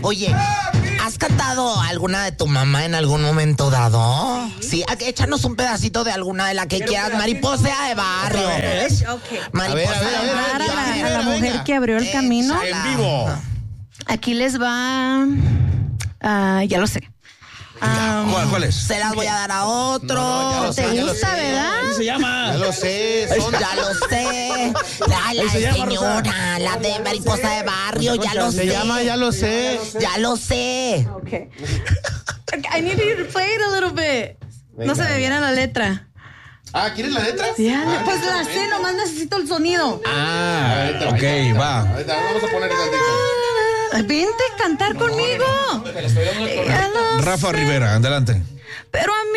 Oye, ¿has cantado alguna de tu mamá en algún momento dado? Sí, échanos un pedacito de alguna de la que quieras. Mariposa de barrio. Okay. Mariposa de barrio. A la mujer que abrió el camino. En vivo. Aquí les va. Ya lo sé. ¿Cuál es? Se las voy a dar a otro. ya lo sé, ¿Te ya lo gusta, sé. verdad? ¿Cómo se llama? Ya lo sé. Ya lo sé. La se llama, señora, la de Mariposa de barrio, ya lo sé. Se llama Ya lo sé. Ya lo sé. Okay. I need you to play it a little bit. No se me viene la letra. ¿Quieres la letra? Ya, pues la sé, nomás necesito el sonido. Ok, va. Ahorita vamos a poner tantito. Vente a cantar conmigo. Rafa Rivera, adelante. Pero a mí